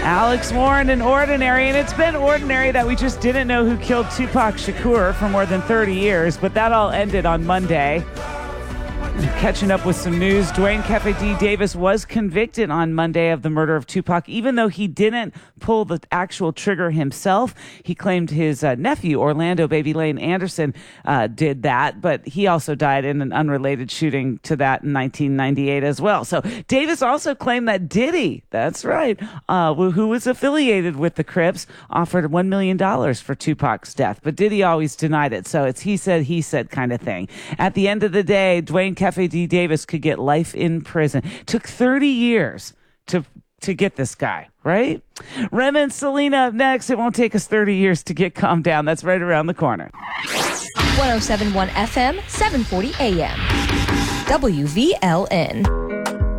Alex Warren in Ordinary, and it's been ordinary that we just didn't know who killed Tupac Shakur for more than 30 years, but that all ended on Monday. Catching up with some news, Dwayne Kefe D. Davis was convicted on Monday of the murder of Tupac, even though he didn't pull the actual trigger himself. He claimed his nephew, Orlando Baby Lane Anderson, did that, but he also died in an unrelated shooting to that in 1998 as well. So Davis also claimed that Diddy, that's right, who was affiliated with the Crips, offered $1 million for Tupac's death, but Diddy always denied it. So it's he said kind of thing. At the end of the day, Dwayne Kefe D. Davis could get life in prison. Took 30 years to get this guy, right? Rem and Selena up next. It won't take us 30 years to get calmed down. That's right around the corner. 107.1 FM, 740 AM. WVLN.